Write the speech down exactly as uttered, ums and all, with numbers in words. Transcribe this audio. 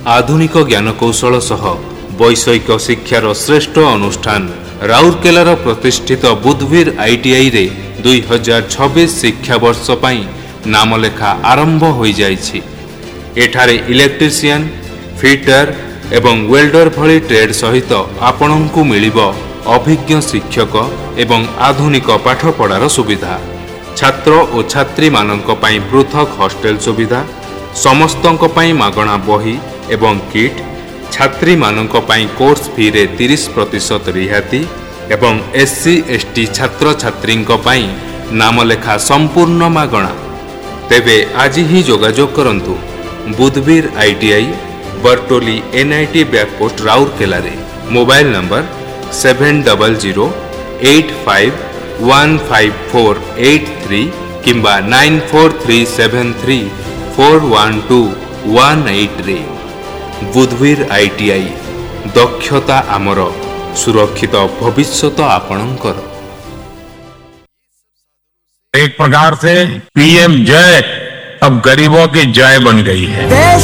आधुनिक ज्ञानकौशल सह वैषयिक शिक्षार श्रेष्ठ अनुष्ठान राउरकेलार प्रतिष्ठित बुधवीर आईटीआई रे दुई हजार छब्बीस शिक्षा वर्ष पई नामलेखा आरंभ हो जाइछि। एठारे इलेक्ट्रीशियन, फिटर एवं वेल्डर भली ट्रेड सहित आपणंकु मिलिबो अभिज्ञ शिक्षक एवं आधुनिक पाठपढ़ार सुविधा। छात्र और छात्री मानक पई पृथक हॉस्टेल सुविधा, समस्तंक पई मागणा बही एवं किट, छात्री मानक पई कोर्स फी रे तीस प्रतिशत रिहाती एवं एससी एसटी छात्र छात्री पई नामलेखा संपूर्ण मागणा। तेबे आज ही जोगाजोग करंतु बुधवीर आईटीआई बरटोली एनआईटी बैकपोस्ट राउरकेला रे। Mobile number seven double zero eight five one five four eight three किंबा nine four three seven three four one two one eight रे। बुधवीर आईटीआई दक्षता आमर, सुरक्षित भविष्यत आपणकर। एक प्रकार से पीएम जय अब गरीबों की जय बन गई है। देश